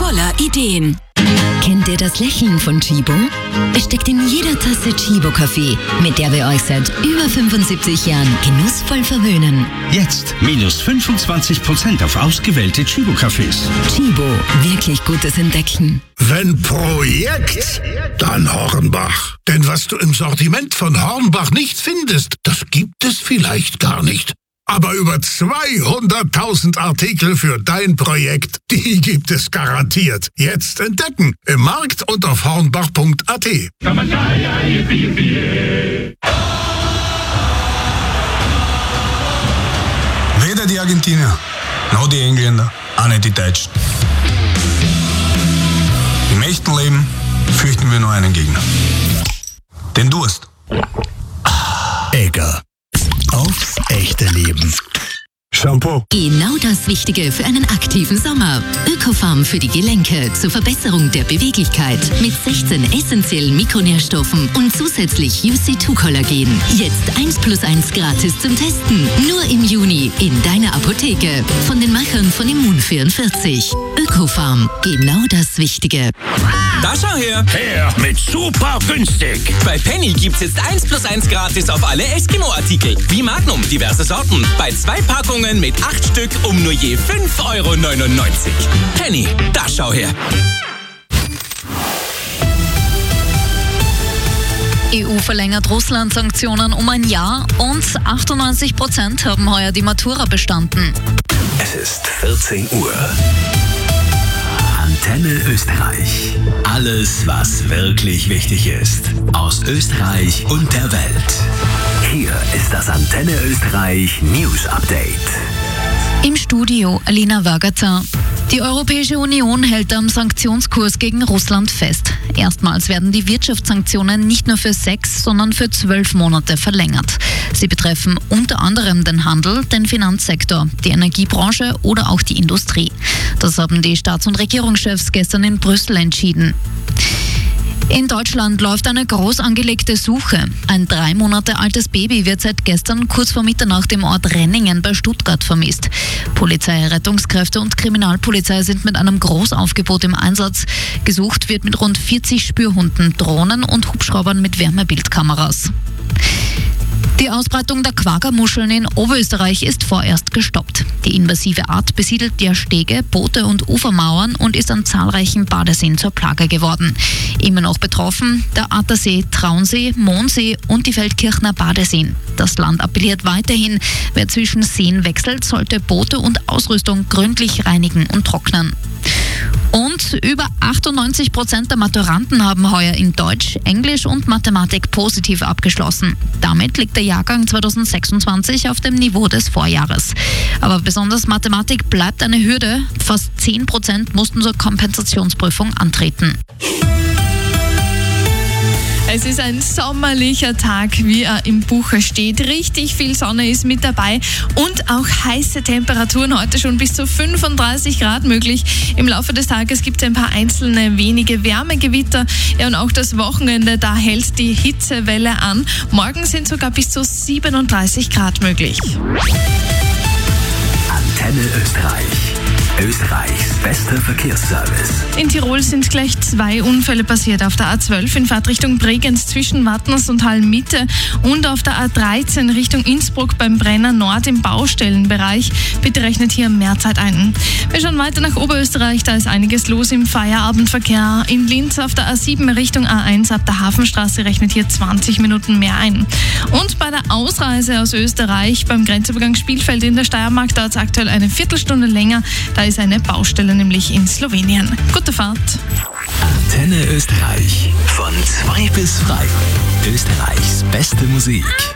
voller Ideen. Kennt ihr das Lächeln von Chibo? Es steckt in jeder Tasse Chibo-Kaffee, mit der wir euch seit über 75 Jahren genussvoll verwöhnen. Jetzt minus 25% auf ausgewählte Chibo-Cafés. Chibo, wirklich gutes Entdecken. Wenn Projekt, dann Hornbach. Denn was du im Sortiment von Hornbach nicht findest, das gibt es vielleicht gar nicht. Aber über 200.000 Artikel für dein Projekt, die gibt es garantiert. Jetzt entdecken im Markt und auf hornbach.at. Weder die Argentinier, noch die Engländer, auch nicht die Deutschen. Im echten Leben fürchten wir nur einen Gegner. Den Durst. Egger. Aufs echte Leben. Shampoo. Genau das Richtige für einen aktiven Sommer. Ökofarm für die Gelenke zur Verbesserung der Beweglichkeit mit 16 essentiellen Mikronährstoffen und zusätzlich UC2-Kollagen. Jetzt 1+1 gratis zum Testen. Nur im Juni in deiner Apotheke. Von den Machern von Immun44. Ökofarm. Genau das Wichtige. Da schau her! Her mit super günstig. Bei Penny gibt's jetzt 1+1 gratis auf alle Eskimo-Artikel. Wie Magnum, diverse Sorten. Bei 2 Packungen mit 8 Stück um nur je 5,99 €. Penny, da schau her! EU verlängert Russland-Sanktionen um ein Jahr und 98% haben heuer die Matura bestanden. Es ist 14 Uhr. Antenne Österreich. Alles, was wirklich wichtig ist. Aus Österreich und der Welt. Hier ist das Antenne Österreich News Update. Im Studio Alina Wagater. Die Europäische Union hält am Sanktionskurs gegen Russland fest. Erstmals werden die Wirtschaftssanktionen nicht nur für 6, sondern für 12 Monate verlängert. Sie betreffen unter anderem den Handel, den Finanzsektor, die Energiebranche oder auch die Industrie. Das haben die Staats- und Regierungschefs gestern in Brüssel entschieden. In Deutschland läuft eine groß angelegte Suche. Ein 3 Monate altes Baby wird seit gestern kurz vor Mitternacht im Ort Renningen bei Stuttgart vermisst. Polizei, Rettungskräfte und Kriminalpolizei sind mit einem Großaufgebot im Einsatz. Gesucht wird mit rund 40 Spürhunden, Drohnen und Hubschraubern mit Wärmebildkameras. Die Ausbreitung der Quagga-Muscheln in Oberösterreich ist vorerst gestoppt. Die invasive Art besiedelt ja Stege, Boote und Ufermauern und ist an zahlreichen Badeseen zur Plage geworden. Immer noch betroffen der Attersee, Traunsee, Mondsee und die Feldkirchner Badeseen. Das Land appelliert weiterhin, wer zwischen Seen wechselt, sollte Boote und Ausrüstung gründlich reinigen und trocknen. Und über 98% der Maturanten haben heuer in Deutsch, Englisch und Mathematik positiv abgeschlossen. Damit liegt der Jahrgang 2026 auf dem Niveau des Vorjahres. Aber besonders Mathematik bleibt eine Hürde. Fast 10% mussten zur Kompensationsprüfung antreten. Es ist ein sommerlicher Tag, wie er im Buche steht. Richtig viel Sonne ist mit dabei und auch heiße Temperaturen. Heute schon bis zu 35 Grad möglich. Im Laufe des Tages gibt es ein paar einzelne wenige Wärmegewitter. Ja, und auch das Wochenende, da hält die Hitzewelle an. Morgen sind sogar bis zu 37 Grad möglich. Antenne Österreich. Österreichs bester Verkehrsservice. In Tirol sind gleich 2 Unfälle passiert. Auf der A12 in Fahrtrichtung Bregenz zwischen Wattens und Hall-Mitte und auf der A13 Richtung Innsbruck beim Brenner Nord im Baustellenbereich. Bitte rechnet hier mehr Zeit ein. Wir schauen weiter nach Oberösterreich. Da ist einiges los im Feierabendverkehr. In Linz auf der A7 Richtung A1 ab der Hafenstraße rechnet hier 20 Minuten mehr ein. Und bei der Ausreise aus Österreich beim Grenzübergang Spielfeld in der Steiermark dauert es aktuell eine Viertelstunde länger. Da ist eine Baustelle nämlich in Slowenien. Gute Fahrt. Antenne Österreich. Von 2 bis frei. Österreichs beste Musik.